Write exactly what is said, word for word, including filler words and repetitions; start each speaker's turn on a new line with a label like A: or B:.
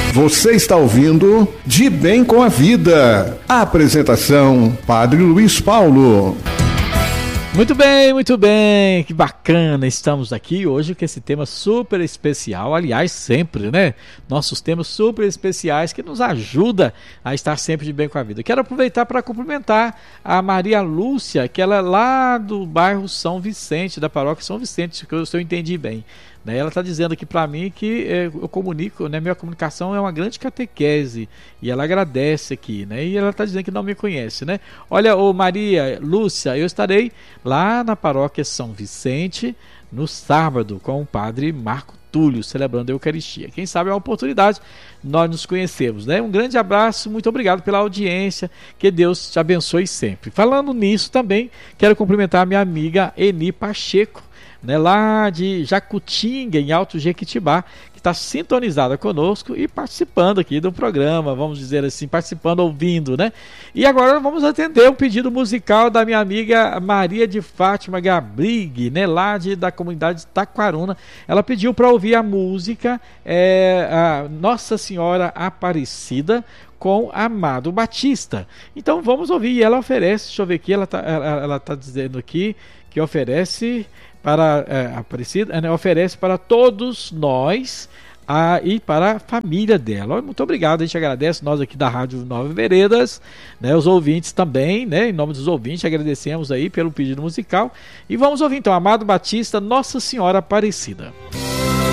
A: Você está ouvindo De Bem com a Vida. A apresentação, Padre Luiz Paulo.
B: Muito bem, muito bem, que bacana, estamos aqui hoje com esse tema super especial, aliás, sempre, né? Nossos temas super especiais que nos ajudam a estar sempre de bem com a vida. Quero aproveitar para cumprimentar a Maria Lúcia, que ela é lá do bairro São Vicente, da paróquia São Vicente, que eu, se eu entendi bem. Ela está dizendo aqui para mim que eu comunico, né, minha comunicação é uma grande catequese, e ela agradece aqui, né, e ela está dizendo que não me conhece, né. Olha, ô Maria Lúcia, eu estarei lá na paróquia São Vicente no sábado com o padre Marco Túlio, celebrando a Eucaristia. Quem sabe é uma oportunidade nós nos conhecemos, né? Um grande abraço, muito obrigado pela audiência, que Deus te abençoe sempre. Falando nisso também, quero cumprimentar a minha amiga Eni Pacheco, né, lá de Jacutinga, em Alto Jequitibá, que está sintonizada conosco e participando aqui do programa, vamos dizer assim, participando, ouvindo, né? E agora vamos atender um pedido musical da minha amiga Maria de Fátima Gabrig, né, lá de, da comunidade de Taquaruna. Ela pediu para ouvir a música é, a Nossa Senhora Aparecida, com Amado Batista. Então vamos ouvir, e ela oferece, deixa eu ver aqui, ela está ela, ela tá dizendo aqui que oferece para é, Aparecida, né, oferece para todos nós a, e para a família dela. Muito obrigado, a gente agradece, nós aqui da Rádio Nova Veredas, né, os ouvintes também, né, em nome dos ouvintes, agradecemos aí pelo pedido musical, e vamos ouvir então Amado Batista, Nossa Senhora Aparecida.